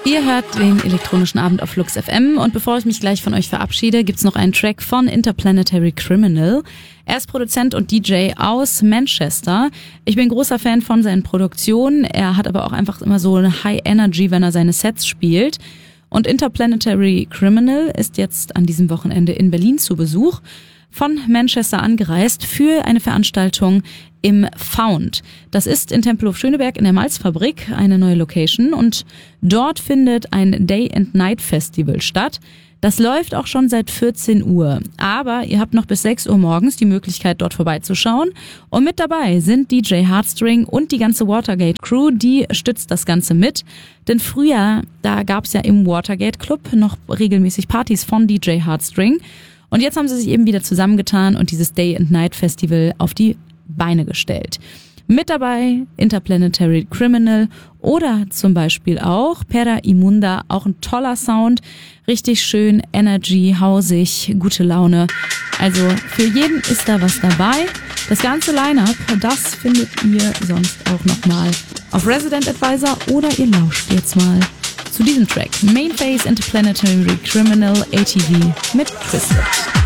Ihr hört den elektronischen Abend auf Flux FM und bevor ich mich gleich von euch verabschiede, gibt's noch einen Track von Interplanetary Criminal. Er ist Produzent und DJ aus Manchester. Ich bin großer Fan von seinen Produktionen. Er hat aber auch einfach immer so eine High Energy, wenn er seine Sets spielt. Und Interplanetary Criminal ist jetzt an diesem Wochenende in Berlin zu Besuch, von Manchester angereist für eine Veranstaltung im Found. Das ist in Tempelhof-Schöneberg in der Malzfabrik, eine neue Location, und dort findet ein Day and Night Festival statt. Das läuft auch schon seit 14 Uhr, aber ihr habt noch bis 6 Uhr morgens die Möglichkeit, dort vorbeizuschauen. Und mit dabei sind DJ Hardstring und die ganze Watergate Crew, die stützt das Ganze mit. Denn früher, da gab's ja im Watergate Club noch regelmäßig Partys von DJ Hardstring. Und jetzt haben sie sich eben wieder zusammengetan und dieses Day and Night Festival auf die Beine gestellt. Mit dabei Interplanetary Criminal oder zum Beispiel auch Pera Imunda, auch ein toller Sound, richtig schön, Energy, hausig, gute Laune. Also für jeden ist da was dabei. Das ganze Line-Up, das findet ihr sonst auch nochmal auf Resident Advisor oder ihr lauscht jetzt mal zu diesem Track. Mainface Interplanetary Criminal ATV mit Twisted.